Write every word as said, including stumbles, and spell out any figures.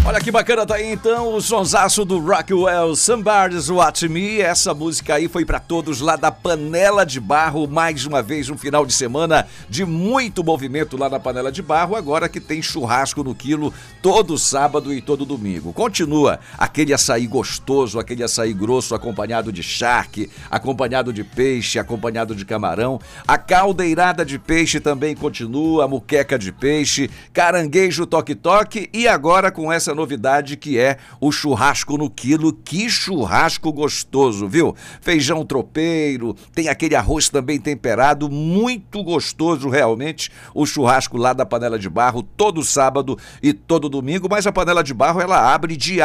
Olha que bacana, tá aí então o sonsaço do Rockwell, Somebody's Watching Me. Essa música aí foi pra todos lá da Panela de Barro. Mais uma vez um final de semana de muito movimento lá na Panela de Barro, agora que tem churrasco no quilo todo sábado e todo domingo. Continua aquele açaí gostoso, aquele açaí grosso acompanhado de charque, acompanhado de peixe, acompanhado de camarão. A caldeirada de peixe também continua, a muqueca de peixe, caranguejo toque-toque e agora com essa novidade que é o churrasco no quilo. Que churrasco gostoso, viu? Feijão tropeiro, tem aquele arroz também temperado, muito gostoso realmente, o churrasco lá da Panela de Barro, todo sábado e todo domingo, mas a Panela de Barro ela abre diariamente.